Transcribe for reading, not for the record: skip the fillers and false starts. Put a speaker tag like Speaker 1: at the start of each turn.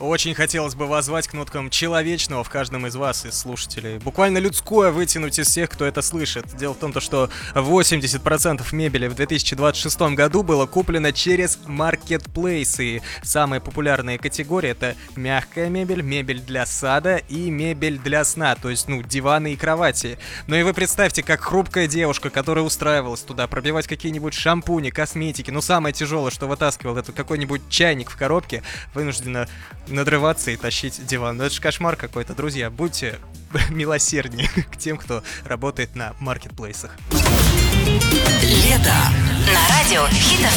Speaker 1: Очень хотелось бы воззвать к ноткам человечного в каждом из вас, из слушателей. Буквально людское вытянуть из всех, кто это слышит. Дело в том, что 80% мебели в 2026 году было куплено через маркетплейсы. И самые популярные категории — это мягкая мебель, мебель для сада и мебель для сна, то есть, диваны и кровати. Ну и вы представьте, как хрупкая девушка, которая устраивалась туда, пробивать какие-нибудь шампуни, косметики, самое тяжелое, что вытаскивал, это какой-нибудь чайник в коробке, вынуждена надрываться и тащить диван. Это же кошмар какой-то, друзья. Будьте милосерднее к тем, кто работает на маркетплейсах.
Speaker 2: Лето на радио Хит